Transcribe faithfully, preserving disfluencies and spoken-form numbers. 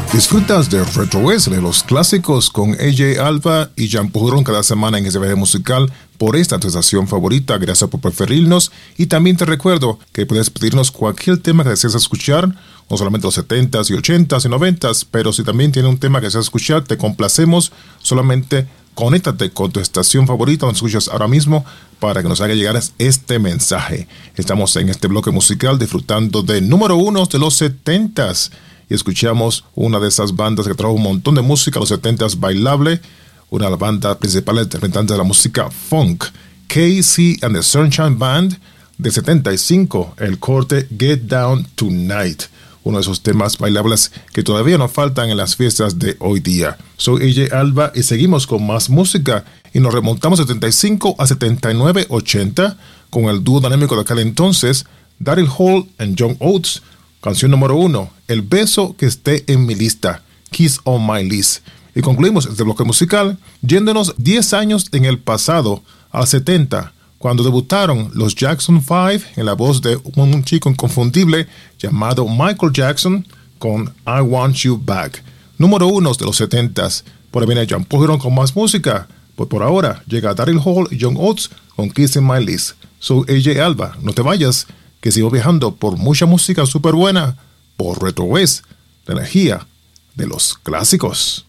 Disfrutas de Retro West, de los clásicos con A J Alba y Jan Pujurón cada semana en ese viaje musical por esta tu estación favorita. Gracias por preferirnos y también te recuerdo que puedes pedirnos cualquier tema que desees escuchar, no solamente los setentas y ochentas y noventas, pero si también tiene un tema que deseas escuchar, te complacemos. Solamente conéctate con tu estación favorita donde escuchas ahora mismo para que nos haga llegar este mensaje. Estamos en este bloque musical disfrutando de número uno de los setentas. Y escuchamos una de esas bandas que trajo un montón de música a los setentas bailable, una de las bandas principales representantes de la música funk, K C and the Sunshine Band, de setenta y cinco, el corte Get Down Tonight, uno de esos temas bailables que todavía nos faltan en las fiestas de hoy día. Soy A J Alba y seguimos con más música y nos remontamos de setenta y cinco a setenta y nueve ochenta con el dúo dinámico de aquel entonces, Daryl Hall y John Oates. Canción número uno, El beso que esté en mi lista, Kiss on My List. Y concluimos este bloque musical yéndonos diez años en el pasado, al setenta, cuando debutaron los Jackson five en la voz de un chico inconfundible llamado Michael Jackson con I Want You Back. Número uno de los setentas. Por ahí viene Jan Pujurón con más música. Pues por ahora llega Daryl Hall y John Oates con Kiss on My List. Soy A J Alba, no te vayas, que sigo viajando por mucha música súper buena por Retro West, la energía de los clásicos.